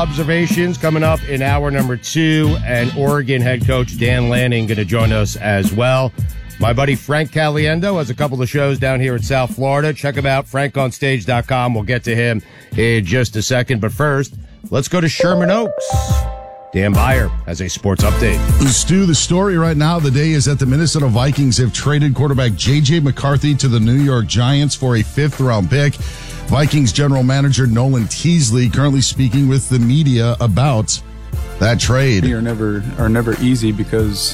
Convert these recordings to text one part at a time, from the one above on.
Observations coming up in hour number 2, and Oregon head coach Dan Lanning going to join us as well. My buddy Frank Caliendo has a couple of shows down here in South Florida. Check him out, frankonstage.com. We'll get to him in just a second. But first, let's go to Sherman Oaks. Dan Beyer has a sports update. Stu, the story right now of the day is that the Minnesota Vikings have traded quarterback J.J. McCarthy to the New York Giants for a 5th-round pick. Vikings general manager Nolan Teasley currently speaking with the media about that trade. Are never easy because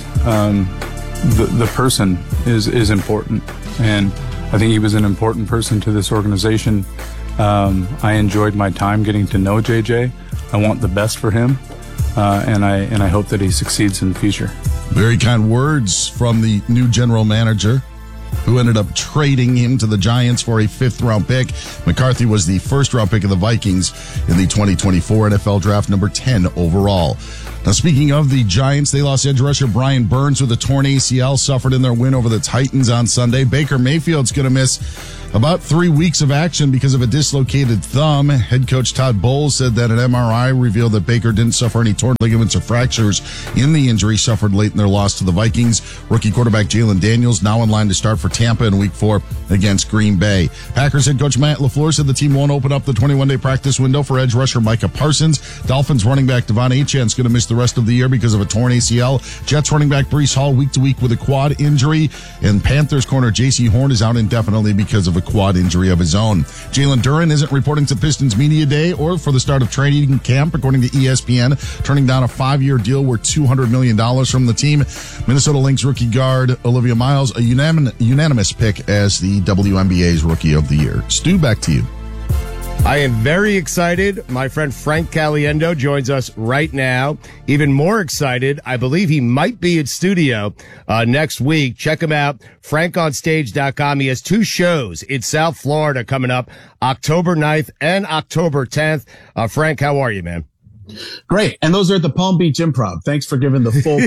the person is important, and I think he was an important person to this organization. I enjoyed my time getting to know JJ. I want the best for him, and I hope that he succeeds in the future. Very kind words from the new general manager, who ended up trading him to the Giants for a 5th-round pick. McCarthy was the 1st-round pick of the Vikings in the 2024 NFL Draft, number 10 overall. Now, speaking of the Giants, they lost edge rusher Brian Burns with a torn ACL, suffered in their win over the Titans on Sunday. Baker Mayfield's going to miss about 3 weeks of action because of a dislocated thumb. Head coach Todd Bowles said that an MRI revealed that Baker didn't suffer any torn ligaments or fractures in the injury suffered late in their loss to the Vikings. Rookie quarterback Jalen Daniels now in line to start for Tampa in Week 4 against Green Bay. Packers head coach Matt LaFleur said the team won't open up the 21-day practice window for edge rusher Micah Parsons. Dolphins running back Devon Achane is going to miss the rest of the year because of a torn ACL. Jets running back Breece Hall week to week with a quad injury. And Panthers corner J.C. Horn is out indefinitely because of a quad injury of his own. Jalen Duren isn't reporting to Pistons Media Day or for the start of training camp, according to ESPN, turning down a 5-year deal worth $200 million from the team. Minnesota Lynx rookie guard Olivia Miles, a unanimous pick as the WNBA's Rookie of the Year. Stu, back to you. I am very excited. My friend Frank Caliendo joins us right now. Even more excited, I believe he might be in studio next week. Check him out, frankonstage.com. He has 2 shows in South Florida coming up October 9th and October 10th. Frank, how are you, man? Great. And those are at the Palm Beach Improv. Thanks for giving the full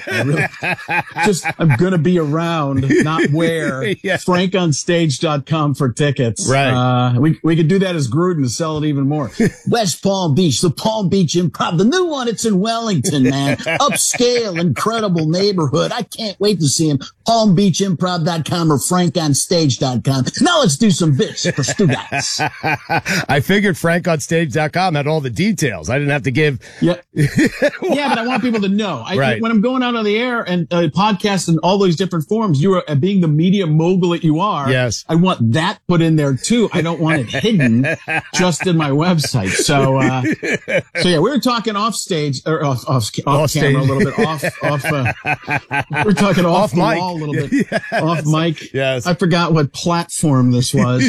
plug. I'm going to be around, not where. Yeah. frankonstage.com for tickets. Right. We could do that as Gruden to sell it even more. West Palm Beach, the Palm Beach Improv, the new one. It's in Wellington, man. Upscale, incredible neighborhood. I can't wait to see him. PalmBeachImprov.com or frankonstage.com. Now let's do some bits for students. I figured frankonstage.com had all the details. I didn't have to give. Yeah. Yeah, but I want people to know. Right. When I'm going out on the air and podcasts and all those different forums, you are being the media mogul that you are. Yes. I want that put in there too. I don't want it hidden just in my website. So yeah, we were talking off stage or off camera stage. a little bit we're talking off mic. wall a little bit, Yes. off mic. Yes. I forgot what platform this was.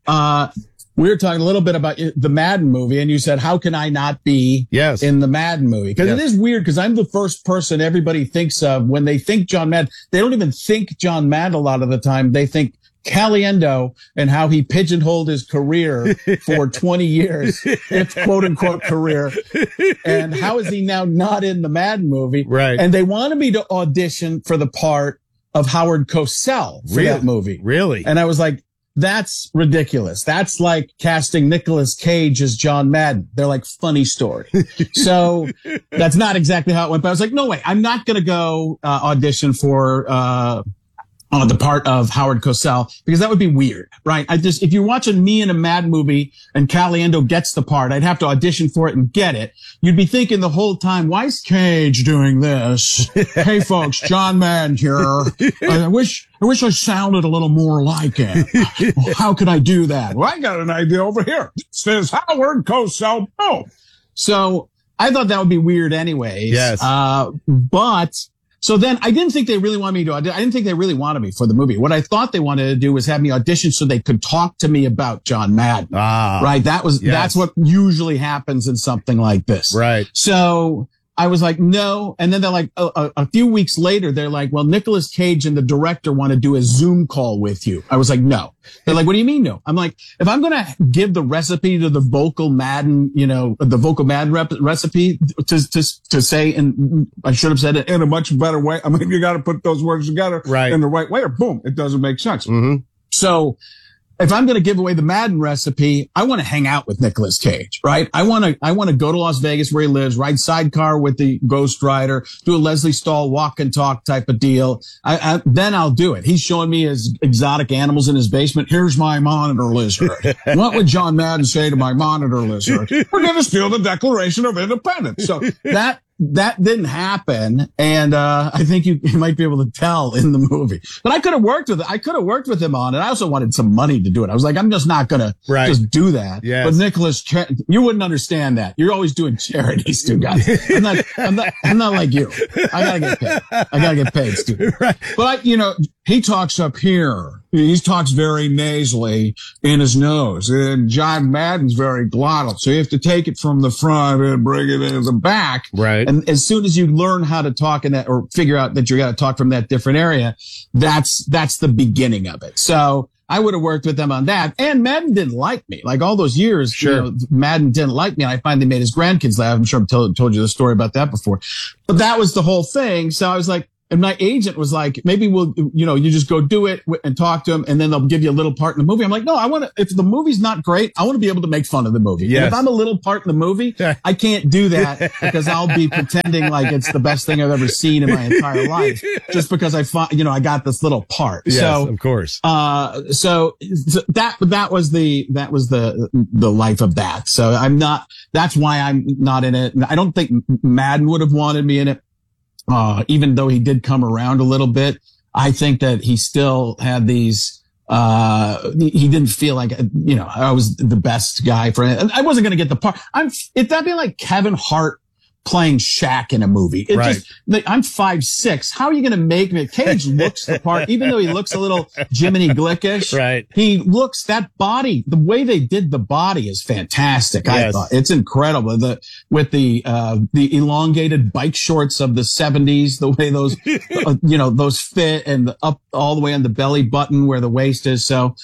We were talking a little bit about the Madden movie, and you said, how can I not be in the Madden movie? Because it is weird, because I'm the first person everybody thinks of when they think John Madden. They don't even think John Madden a lot of the time. They think Caliendo and how he pigeonholed his career for 20 years, its quote-unquote career. And how is he now not in the Madden movie? Right. And they wanted me to audition for the part of Howard Cosell for that movie. Really? And I was like, that's ridiculous. That's like casting Nicolas Cage as John Madden. They're like, funny story. So that's not exactly how it went. But I was like, no way. I'm not going to go audition for the part of Howard Cosell, because that would be weird, right? If you're watching me in a Mad movie and Caliendo gets the part, I'd have to audition for it and get it. You'd be thinking the whole time, why is Cage doing this? Hey folks, John Madden here. I wish I sounded a little more like him. How could I do that? Well, I got an idea over here. It says Howard Cosell. Oh. So I thought that would be weird anyways. Yes. So then I didn't think they really wanted me to audition. I didn't think they really wanted me for the movie. What I thought they wanted to do was have me audition so they could talk to me about John Madden. Right. That's what usually happens in something like this. Right. So I was like, no. And then they're like, a few weeks later, they're like, well, Nicolas Cage and the director want to do a Zoom call with you. I was like, no. They're like, what do you mean no? I'm like, if I'm going to give the recipe to the Vocal Madden, the Vocal Madden recipe to say, and I should have said it in a much better way. I mean, you got to put those words together in the right way or boom, it doesn't make sense. Mm-hmm. So if I'm going to give away the Madden recipe, I want to hang out with Nicolas Cage, right? I want to go to Las Vegas where he lives, ride sidecar with the Ghost Rider, do a Leslie Stahl walk and talk type of deal. Then I'll do it. He's showing me his exotic animals in his basement. Here's my monitor lizard. What would John Madden say to my monitor lizard? We're going to steal the Declaration of Independence. So that didn't happen, and I think you might be able to tell in the movie. But I could have worked with it. I could have worked with him on it. I also wanted some money to do it. I was like, I'm just not gonna just do that. Yes. But Nicholas, you wouldn't understand that. You're always doing charities too, guys. I'm not like you. I gotta get paid, Steve. Right. But he talks up here. He talks very nasally in his nose, and John Madden's very glottal. So you have to take it from the front and bring it in the back. Right. And as soon as you learn how to talk in that, or figure out that you got to talk from that different area, that's the beginning of it. So I would have worked with them on that. And Madden didn't like me. Like all those years, Madden didn't like me. And I finally made his grandkids laugh. I'm sure I've told you the story about that before. But that was the whole thing. So I was like, and my agent was like, maybe we'll, you just go do it and talk to him, and then they'll give you a little part in the movie. I'm like, no, if the movie's not great, I want to be able to make fun of the movie. Yes. And if I'm a little part in the movie, I can't do that because I'll be pretending like it's the best thing I've ever seen in my entire life just because I got this little part. Yes, so, of course. So that was the life of that. So that's why I'm not in it. I don't think Madden would have wanted me in it. Even though he did come around a little bit, I think that he still had these, he didn't feel like, I was the best guy for it. I wasn't going to get the part. That'd be like Kevin Hart playing Shaq in a movie. I'm 5'6". How are you going to make me? Cage looks the part, even though he looks a little Jiminy Glick-ish. Right. He looks, that body, the way they did the body is fantastic. Yes. I thought it's incredible. With the elongated bike shorts of the 70s, the way those, those fit, and up all the way on the belly button where the waist is. So,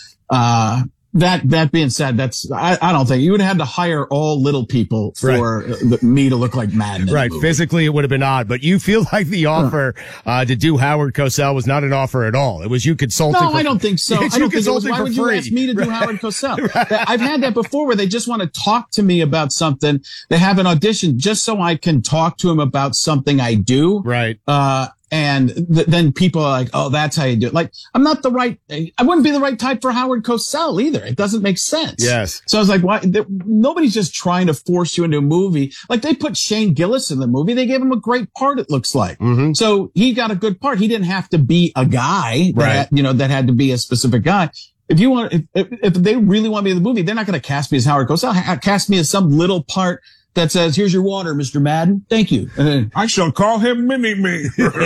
that being said, I don't think you would have had to hire all little people for me to look like Madden. Right. Physically, it would have been odd, but you feel like the offer to do Howard Cosell was not an offer at all. It was you consulting. No, I don't think so. I don't think it was. Why would you ask me to do Right. Howard Cosell? I've had that before where they just want to talk to me about something. They have an audition just so I can talk to him about something I do. Right. And then people are like, oh, that's how you do it. Like, I wouldn't be the right type for Howard Cosell either. It doesn't make sense. Yes. So I was like, why? Nobody's just trying to force you into a movie. Like, they put Shane Gillis in the movie. They gave him a great part, it looks like. Mm-hmm. So he got a good part. He didn't have to be a guy that had to be a specific guy. If they really want me in the movie, they're not going to cast me as Howard Cosell. Cast me as some little part that says, here's your water, Mr. Madden. Thank you. And then, I shall call him Mini-Me.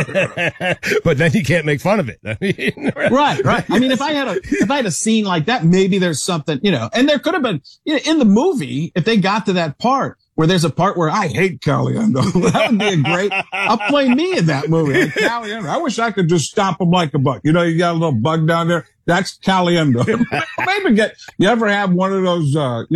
But then you can't make fun of it. Right. I mean, if I had a scene like that, maybe there's something, and there could have been, in the movie, if they got to that part where there's a part where I hate Caliendo, that would be a great, I'll play me in that movie. Like, Caliendo, I wish I could just stop him like a bug. You got a little bug down there. That's Caliendo. Maybe you ever have one of those,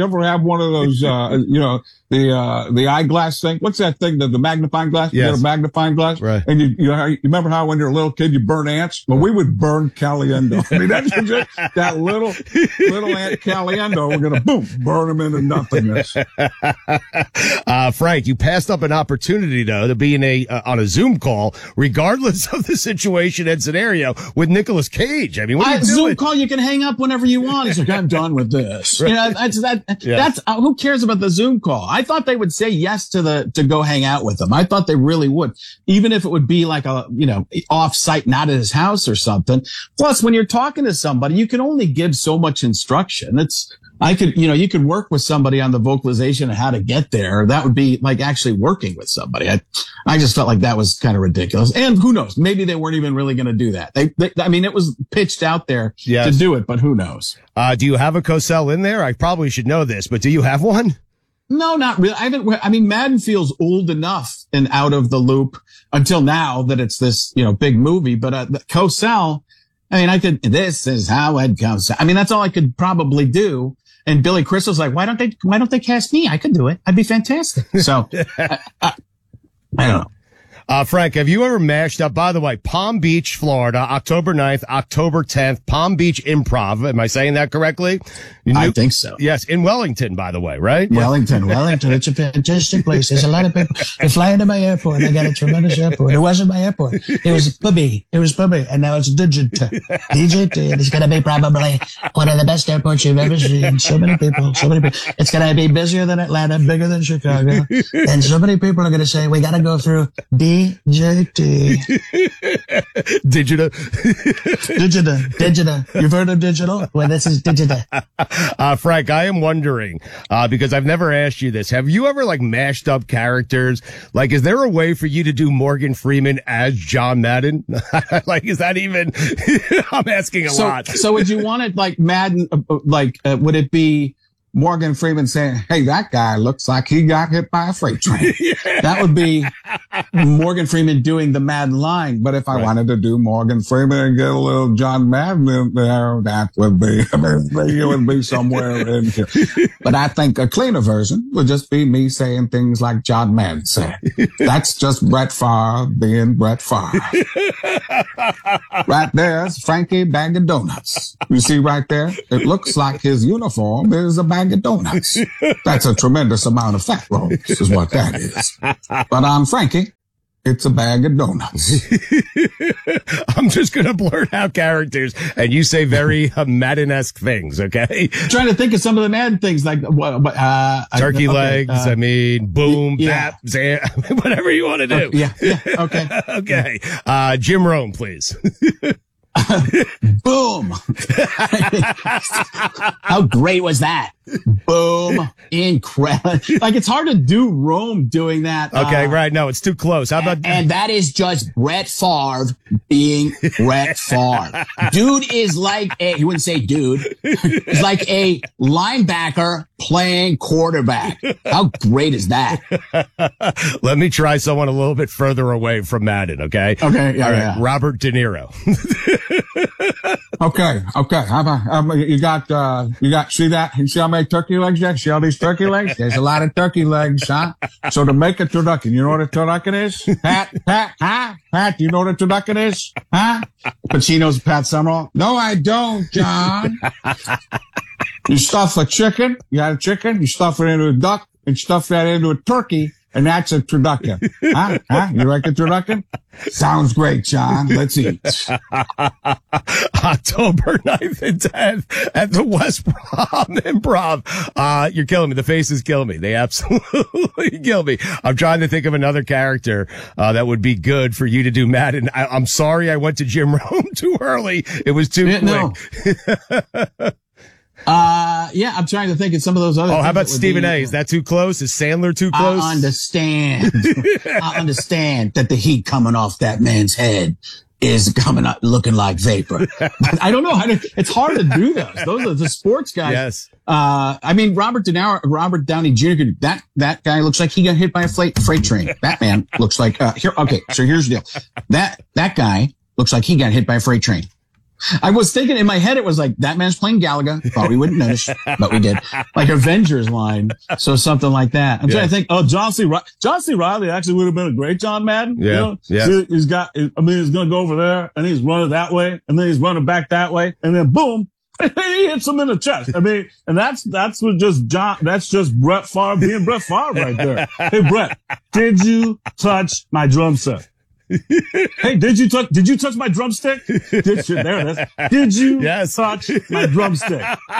the eyeglass thing? What's that thing? The magnifying glass? Yes. You get a magnifying glass? Right. And you remember how when you're a little kid, you burn ants? Well, we would burn Caliendo. I mean, that's just that little ant Caliendo. We're going to burn him into nothingness. Frank, you passed up an opportunity though to be on a Zoom call, regardless of the situation and scenario, with Nicolas Cage. I mean, what are you doing? Zoom call, you can hang up whenever you want. He's like, I'm done with this. Right. That's who cares about the Zoom call? I thought they would say yes to go hang out with him. I thought they really would, even if it would be like off site, not at his house or something. Plus, when you're talking to somebody, you can only give so much instruction. You could work with somebody on the vocalization and how to get there. That would be like actually working with somebody. I just felt like that was kind of ridiculous. And who knows? Maybe they weren't even really going to do that. It was pitched out there to do it, but who knows? Do you have a Cosell in there? I probably should know this, but do you have one? No, not really. Madden feels old enough and out of the loop until now that it's this, big movie, but Cosell, this is how it comes. That's all I could probably do. And Billy Crystal's like, why don't they cast me? I could do it. I'd be fantastic. So I don't know. Frank, have you ever mashed up, by the way, Palm Beach, Florida, October 9th, October 10th, Palm Beach Improv. Am I saying that correctly? I think so. Yes, in Wellington, by the way, right? Wellington. It's a fantastic place. There's a lot of people. They fly into my airport. I got a tremendous airport. It wasn't my airport. It was Pubby. And now it's Digita. DJT. It's going to be probably one of the best airports you've ever seen. So many people. It's going to be busier than Atlanta, bigger than Chicago. And so many people are going to say, we got to go through DJT. Digita. You've heard of digital? Well, this is Digita. Frank, I am wondering, because I've never asked you this. Have you ever like mashed up characters? Like, is there a way for you to do Morgan Freeman as John Madden? Like, is that even, I'm asking a lot. So would you want it like Madden, would it be Morgan Freeman saying, hey, that guy looks like he got hit by a freight train? Yeah. That would be Morgan Freeman doing the Madden line. But if I wanted to do Morgan Freeman and get a little John Madden in there, that would be, it would be somewhere in here. But I think a cleaner version would just be me saying things like John Madden said. That's just Brett Favre being Brett Favre. Right there's Frankie Bag of Donuts. You see right there? It looks like his uniform is a bag of donuts. That's a tremendous amount of fat rolls is what that is. But I'm Frankie. It's a bag of donuts. I'm just going to blurt out characters and you say very Madden-esque things, okay? I'm trying to think of some of the Madden things like turkey legs. Boom, bap, zam, whatever you want to do. Yeah. Okay. Okay. Jim Rome, please. Boom. How great was that? Boom. Incredible. Like, it's hard to do Rome doing that. Okay, right. No, it's too close. How about... And that is just Brett Favre being Brett Favre. Dude is like he wouldn't say dude. He's like a linebacker playing quarterback. How great is that? Let me try someone a little bit further away from Madden, okay? Okay, yeah, all right. Yeah. Robert De Niro. Okay. How about, you got, see that? You see how many turkey legs there? See all these turkey legs? There's a lot of turkey legs, huh? So to make a turducken, you know what a turducken is? Pat, do you know what a turducken is? Huh? Pacino's Pat Summerall. No, I don't, John. You stuff a chicken, you got a chicken, you stuff it into a duck, and stuff that into a turkey, and that's a turducken. Huh? You like a turducken? Sounds great, John. Let's eat. October 9th and 10th at the West Brom Improv. You're killing me. The faces kill me. They absolutely kill me. I'm trying to think of another character that would be good for you to do Madden. I'm sorry I went to Jim Rome too early. It was too quick. No. I'm trying to think of some of those other. Oh, how about Stephen A? Is that too close? Is Sandler too close? I understand that the heat coming off that man's head is coming up looking like vapor. I don't know how to, it's hard to do those. Those are the sports guys. Yes. Robert Downey Jr., that guy looks like he got hit by a freight train. That man looks like, so here's the deal. That guy looks like he got hit by a freight train. I was thinking in my head, it was like, that man's playing Galaga. Thought we wouldn't notice, but we did. Like Avengers line. So something like that. I'm trying to think, John C. Reilly actually would have been a great John Madden. Yeah. You know? Yeah. So he's going to go over there and he's running that way and then he's running back that way and then boom, he hits him in the chest. And that's just Brett Favre being Brett Favre right there. Hey, Brett, did you touch my drum set? Hey, did you touch my drumstick? There it is. Did you touch my drumstick?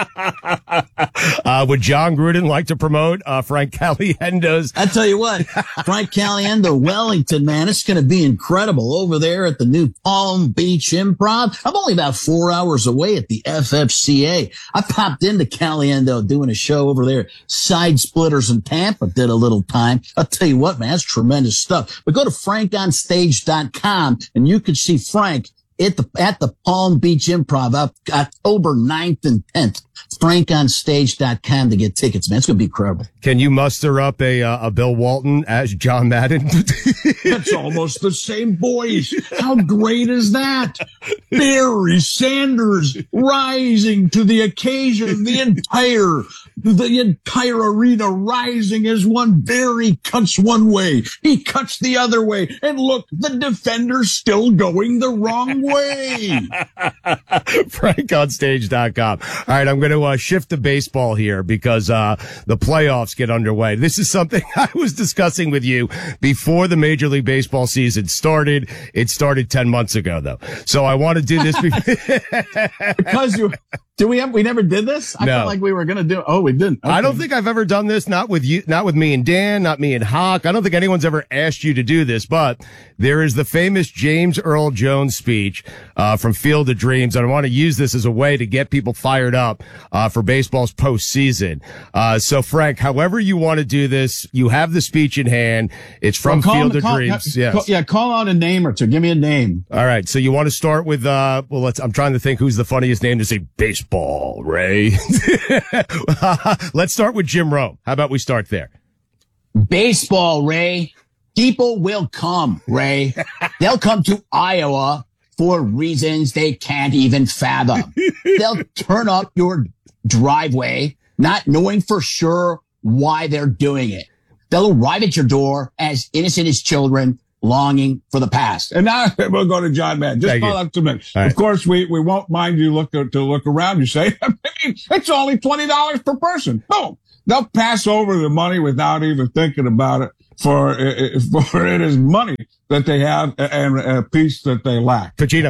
Would John Gruden like to promote Frank Caliendo's? I tell you what, Frank Caliendo, Wellington, man, it's going to be incredible over there at the new Palm Beach Improv. I'm only about 4 hours away at the FFCA. I popped into Caliendo doing a show over there, Side Splitters in Tampa, did a little time. I'll tell you what, man, that's tremendous stuff. But go to frankonstage.com and you can see Frank at the Palm Beach Improv October 9th and 10th. frankonstage.com to get tickets, man. It's going to be incredible. Can you muster up a Bill Walton as John Madden? That's almost the same voice. How great is that? Barry Sanders rising to the occasion. The entire the entire arena rising as one bear. He cuts one way, he cuts the other way, and look, the defender's still going the wrong way. FrankOnStage.com. All right, I'm going to shift to baseball here because the playoffs get underway. This is something I was discussing with you before the Major League Baseball season started. It started 10 months ago, though. So I want to do this Because we never did this? I No. felt like we were going to do it. Oh, we didn't. Okay. I don't think I've ever done this, not with you, not with me and Dan, not me and Hawk. I don't think anyone's ever asked you to do this, but there is the famous James Earl Jones speech from Field of Dreams, and I want to use this as a way to get people fired up for baseball's postseason. So, Frank, however you want to do this, you have the speech in hand. It's from Field of Dreams. Yes. Call out a name or two. Give me a name. All right. So you want to start with, I'm trying to think who's the funniest name to say baseball, Ray. Let's start with Jim Rome. How about we start there? Baseball, Ray. People will come, Ray. They'll come to Iowa for reasons they can't even fathom. They'll turn up your driveway, not knowing for sure why they're doing it. They'll arrive at your door as innocent as children, longing for the past. And now we'll go to John Madden. Just call up to me. Right. Of course, we won't mind you to look around. You say, I mean, it's only $20 per person. Boom. They'll pass over the money without even thinking about it, for it is money that they have and a piece that they lack. Pacino.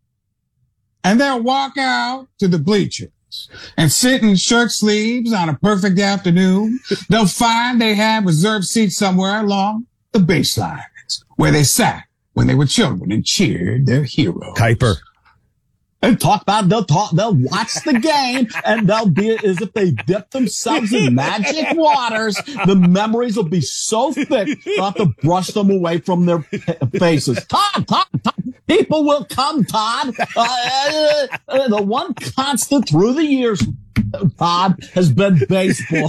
And they'll walk out to the bleachers and sit in shirt sleeves on a perfect afternoon. They'll find they have reserved seats somewhere along the baselines where they sat when they were children and cheered their heroes. Kuiper. And they'll watch the game, and they'll be as if they dipped themselves in magic waters. The memories will be so thick, they'll have to brush them away from their faces. Todd, people will come, Todd. The one constant through the years, Todd, has been baseball.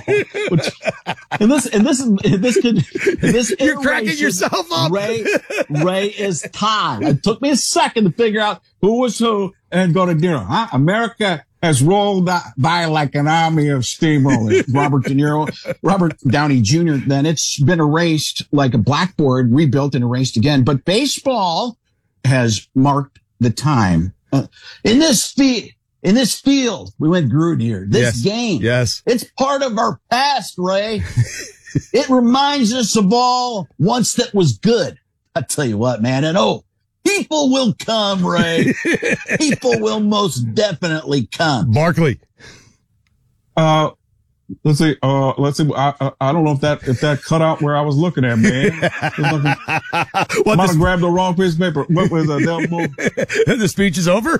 You're cracking yourself up. Ray is Todd. It took me a second to figure out who was who and go to dinner. Huh? America has rolled by like an army of steamrollers. Robert Downey Jr. Then it's been erased like a blackboard, rebuilt and erased again. But baseball has marked the time. In this field, we went Groot here. This game, it's part of our past, Ray. It reminds us of all once that was good. I tell you what, man, and people will come, Ray. People will most definitely come. Barkley. Let's see. I don't know if that cut out where I was looking at, man. I might have grabbed the wrong piece of paper. What was that? The speech is over?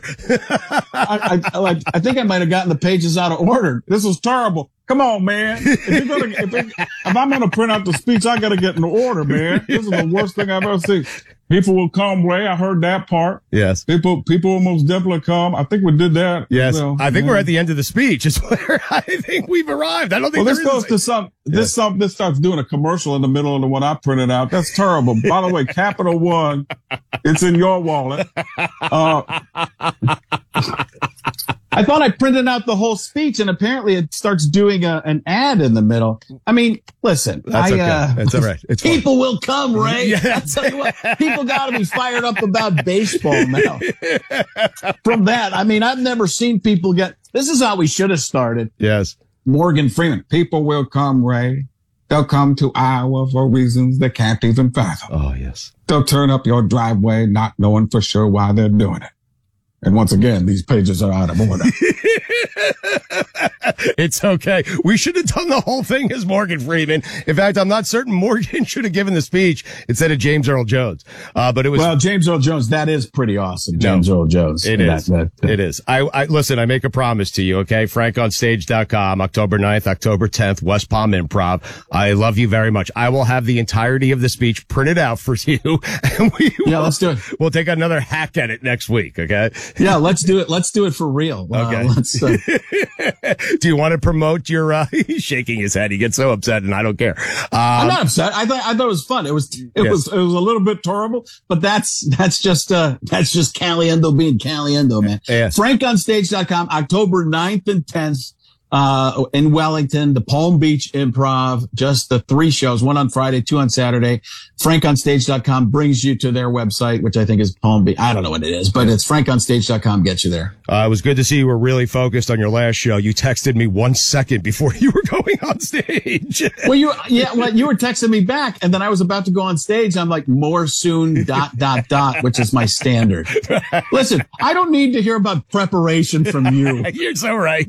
I think I might have gotten the pages out of order. This was terrible. Come on, man. If I'm going to print out the speech, I got to get in order, man. This is the worst thing I've ever seen. People will come, Ray. I heard that part. Yes. People will most definitely come. I think we did that. Yes. Well, I think we're at the end of the speech. Is where I think we've arrived. I don't think this goes to some, this starts doing a commercial in the middle of the one I printed out. That's terrible. By the way, Capital One, it's in your wallet. I thought I printed out the whole speech, and apparently it starts doing an ad in the middle. I mean, listen. That's okay. It's all right. It's people fun. Will come, Ray. Yeah. I tell you what, people got to be fired up about baseball now. From that, I mean, I've never seen people this is how we should have started. Yes. Morgan Freeman. People will come, Ray. They'll come to Iowa for reasons they can't even fathom. Oh, yes. They'll turn up your driveway not knowing for sure why they're doing it. And once again, these pages are out of order. It's okay. We should have done the whole thing as Morgan Freeman. In fact, I'm not certain Morgan should have given the speech instead of James Earl Jones. But it was. Well, James Earl Jones, that is pretty awesome. James Earl Jones. It is. It is. I listen, I make a promise to you, okay? FrankOnStage.com, October 9th, October 10th, West Palm Improv. I love you very much. I will have the entirety of the speech printed out for you. And let's do it. We'll take another hack at it next week, okay? Yeah, let's do it. Let's do it for real. Okay. Do you want to promote your, he's shaking his head. He gets so upset and I don't care. I'm not upset. I thought it was fun. It was a little bit terrible, but that's just Caliendo being Caliendo, man. Yes. FrankOnStage.com, October 9th and 10th. in Wellington, the Palm Beach Improv, just the 3 shows, 1 on Friday, 2 on Saturday. FrankOnStage.com brings you to their website, which I think is Palm Beach. I don't know what it is, but it's FrankOnStage.com gets you there. It was good to see you were really focused on your last show. You texted me 1 second before you were going on stage. Well, you were texting me back, and then I was about to go on stage. I'm like, more soon, ... which is my standard. Listen, I don't need to hear about preparation from you. You're so right.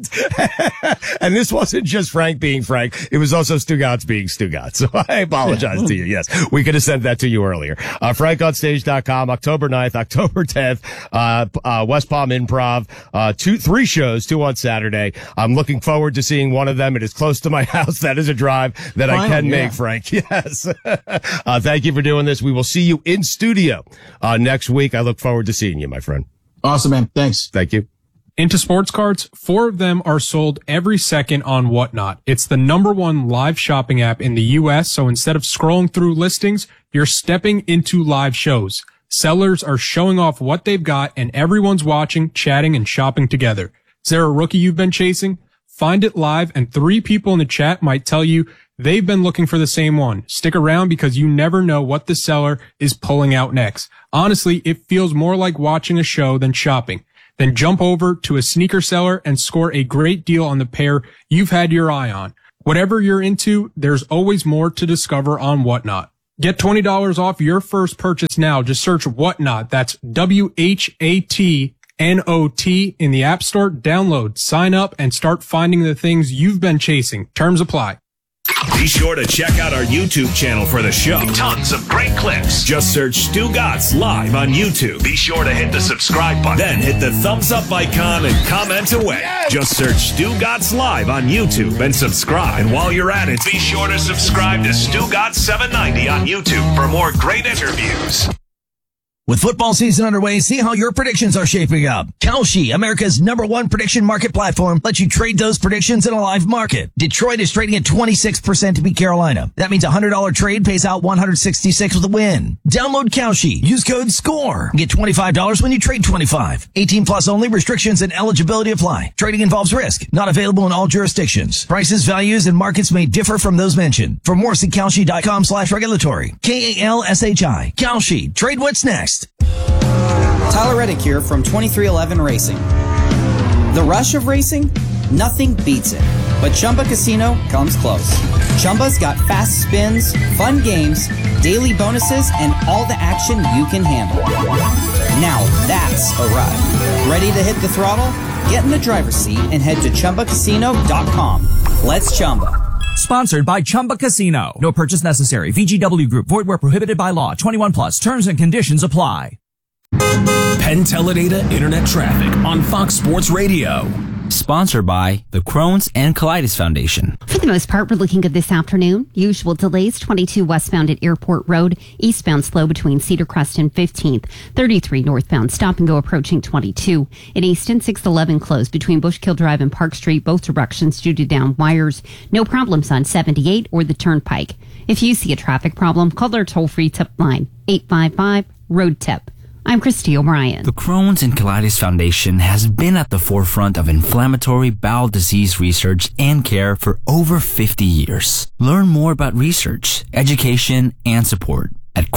And this wasn't just Frank being Frank. It was also Stugotz being Stugotz. So I apologize to you. Yes, we could have sent that to you earlier. FrankOnStage.com, October 9th, October 10th, West Palm Improv, 3 shows, 2 on Saturday. I'm looking forward to seeing one of them. It is close to my house. That is a drive that I can make, Frank. Yes. Thank you for doing this. We will see you in studio, next week. I look forward to seeing you, my friend. Awesome, man. Thanks. Thank you. Into sports cards, 4 of them are sold every second on Whatnot. It's the #1 live shopping app in the U.S., so instead of scrolling through listings, you're stepping into live shows. Sellers are showing off what they've got, and everyone's watching, chatting, and shopping together. Is there a rookie you've been chasing? Find it live, and 3 people in the chat might tell you they've been looking for the same one. Stick around because you never know what the seller is pulling out next. Honestly, it feels more like watching a show than shopping. Then jump over to a sneaker seller and score a great deal on the pair you've had your eye on. Whatever you're into, there's always more to discover on Whatnot. Get $20 off your first purchase now. Just search Whatnot. That's WHATNOT in the App Store. Download, sign up, and start finding the things you've been chasing. Terms apply. Be sure to check out our YouTube channel for the show. Tons of great clips. Just search Stugotz Live on YouTube. Be sure to hit the subscribe button. Then hit the thumbs up icon and comment away. Yes! Just search Stugotz Live on YouTube and subscribe. And while you're at it, be sure to subscribe to Stugotz 790 on YouTube for more great interviews. With football season underway, see how your predictions are shaping up. Kalshi, America's #1 prediction market platform, lets you trade those predictions in a live market. Detroit is trading at 26% to beat Carolina. That means a $100 trade pays out $166 with a win. Download Kalshi. Use code SCORE. Get $25 when you trade 25. 18 plus only. Restrictions and eligibility apply. Trading involves risk. Not available in all jurisdictions. Prices, values, and markets may differ from those mentioned. For more, see Kalshi.com/regulatory. KALSHI. Kalshi. Trade what's next. Tyler Reddick here from 2311 Racing. The rush of racing? Nothing beats it. But Chumba Casino comes close. Chumba's got fast spins, fun games, daily bonuses, and all the action you can handle. Now that's a ride. Ready to hit the throttle? Get in the driver's seat and head to ChumbaCasino.com. Let's Chumba. Sponsored by Chumba Casino. No purchase necessary. VGW Group. Void where prohibited by law. 21 plus. Terms and conditions apply. Penn Teledata Internet Traffic on Fox Sports Radio. Sponsored by the Crohn's and Colitis Foundation. For the most part, we're looking good this afternoon. Usual delays, 22 westbound at Airport Road, eastbound slow between Cedar Crest and 15th, 33 northbound stop and go approaching 22. In Easton, 611 closed between Bushkill Drive and Park Street, both directions due to down wires. No problems on 78 or the Turnpike. If you see a traffic problem, call their toll-free tip line, 855-ROAD-TIP. I'm Christy O'Brien. The Crohn's and Colitis Foundation has been at the forefront of inflammatory bowel disease research and care for over 50 years. Learn more about research, education, and support at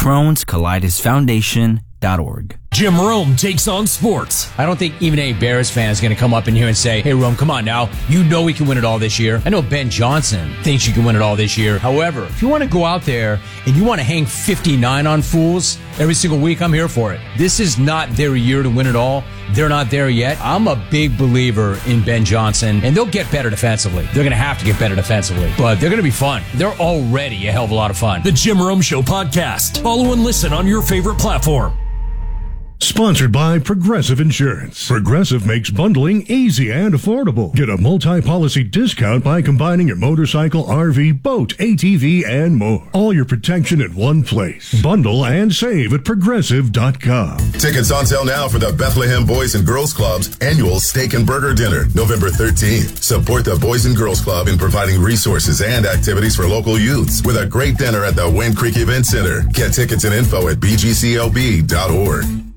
Crohn'sColitisFoundation.org. Jim Rome takes on sports. I don't think even a Bears fan is going to come up in here and say, hey, Rome, come on now. You know we can win it all this year. I know Ben Johnson thinks you can win it all this year. However, if you want to go out there and you want to hang 59 on fools every single week, I'm here for it. This is not their year to win it all. They're not there yet. I'm a big believer in Ben Johnson, and they'll get better defensively. They're going to have to get better defensively, but they're going to be fun. They're already a hell of a lot of fun. The Jim Rome Show podcast. Follow and listen on your favorite platform. Sponsored by Progressive Insurance. Progressive makes bundling easy and affordable. Get a multi-policy discount by combining your motorcycle, RV, boat, ATV, and more. All your protection in one place. Bundle and save at Progressive.com. Tickets on sale now for the Bethlehem Boys and Girls Club's annual Steak and Burger Dinner, November 13th. Support the Boys and Girls Club in providing resources and activities for local youths with a great dinner at the Wind Creek Event Center. Get tickets and info at bgclb.org.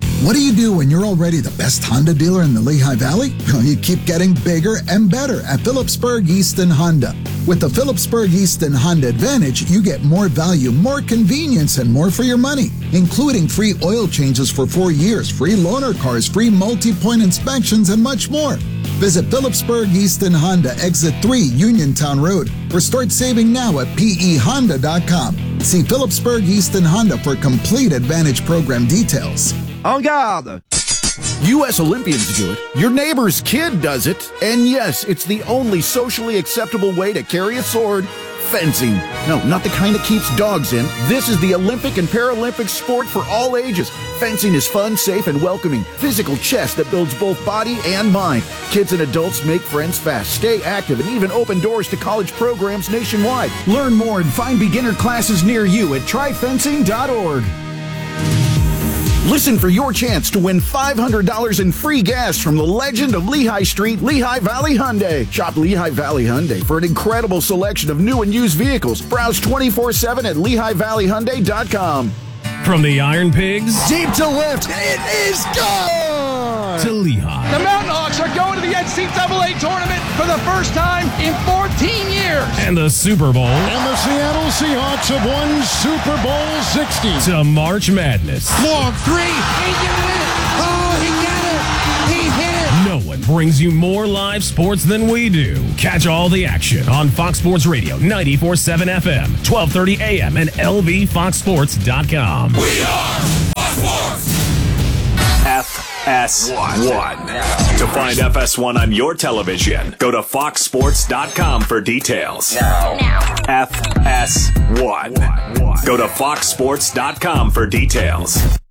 What do you do when you're already the best Honda dealer in the Lehigh Valley? You keep getting bigger and better at Phillipsburg Easton Honda. With the Phillipsburg Easton Honda Advantage, you get more value, more convenience, and more for your money, including free oil changes for 4 years, free loaner cars, free multi-point inspections, and much more. Visit Phillipsburg Easton Honda, Exit 3, Uniontown Road, or start saving now at pehonda.com. See Phillipsburg Easton Honda for complete Advantage program details. En garde! U.S. Olympians do it, your neighbor's kid does it, and yes, it's the only socially acceptable way to carry a sword. Fencing. No, not the kind that keeps dogs in. This is the Olympic and Paralympic sport for all ages. Fencing is fun, safe, and welcoming. Physical chess that builds both body and mind. Kids and adults make friends fast, stay active, and even open doors to college programs nationwide. Learn more and find beginner classes near you at tryfencing.org. Listen for your chance to win $500 in free gas from the legend of Lehigh Street, Lehigh Valley Hyundai. Shop Lehigh Valley Hyundai for an incredible selection of new and used vehicles. Browse 24/7 at LehighValleyHyundai.com. From the Iron Pigs, deep to lift, it is gone! To Lehigh. The Mountain Hawks are going to the NCAA tournament for the first time in 14 years. And the Super Bowl. And the Seattle Seahawks have won Super Bowl 60. To March Madness. Long three. He got it. Oh, he got it. He hit it. No one brings you more live sports than we do. Catch all the action on Fox Sports Radio, 94.7 FM, 1230 AM, and LVFoxSports.com. We are Fox Sports. FS1. To find FS1 on your television, go to foxsports.com for details. Now. FS1. Go to foxsports.com for details.